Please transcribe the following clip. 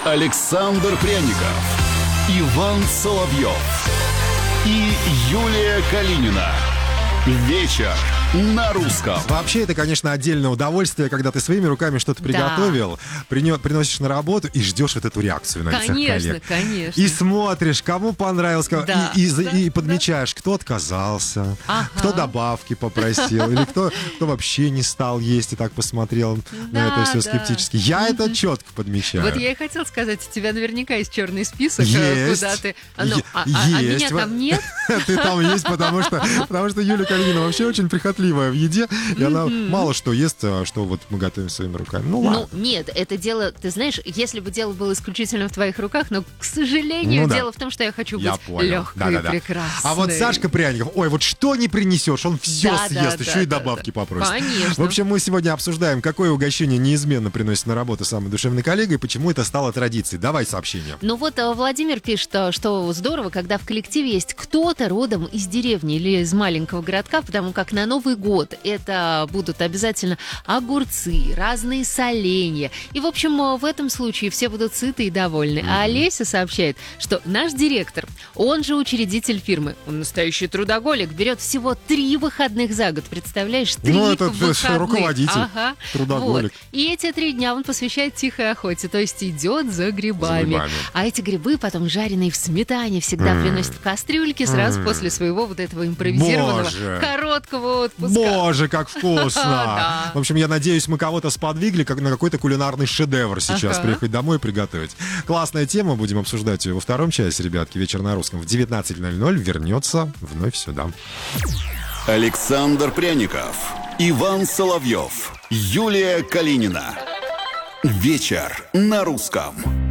Александр Пряников, Иван Соловьев и Юлия Калинина. Вечер на русском. Вообще, это, конечно, отдельное удовольствие, когда ты своими руками что-то приготовил, приносишь на работу и ждешь вот эту реакцию на лицах коллег. Конечно. И смотришь, кому понравилось, и подмечаешь, кто отказался, кто добавки попросил, или кто вообще не стал есть и так посмотрел на это все скептически. Я это четко подмечаю. Вот я и хотела сказать, у тебя наверняка есть черный список, есть. куда ты... Есть. меня там нет? Ты там есть, потому что Юля Калинина вообще очень прихотливая в еде, и она мало что ест, что вот мы готовим своими руками. Ну ладно. Ну, нет, это дело, ты знаешь, если бы дело было исключительно в твоих руках, но, к сожалению, дело в том, что я хочу быть легкой и прекрасной. А вот Сашка Пряников, вот что не принесешь, он все съест, еще и добавки попросит. Конечно. В общем, мы сегодня обсуждаем, какое угощение неизменно приносит на работу самый душевный коллега и почему это стало традицией. Давай сообщение. Ну вот Владимир пишет, что здорово, когда в коллективе есть кто-то родом из деревни или из маленького городка, потому как на Новый год это будут обязательно огурцы, разные соленья. И, в общем, в этом случае все будут сыты и довольны. А Олеся сообщает, что наш директор, он же учредитель фирмы, он настоящий трудоголик, берет всего 3 выходных за год. Представляешь, 3 это выходных. руководитель, трудоголик. Вот. И эти 3 дня он посвящает тихой охоте, то есть идет за грибами. А эти грибы потом жареные в сметане всегда приносят в кастрюльке сразу после своего вот этого импровизированного короткого отпуска. Боже, как вкусно! В общем, я надеюсь, мы кого-то сподвигли как на какой-то кулинарный шедевр сейчас приехать домой и приготовить. Классная тема, будем обсуждать ее во втором часе, ребятки. Вечер на русском в 19:00 вернется вновь сюда. Александр Пряников, Иван Соловьев, Юлия Калинина. Вечер на русском.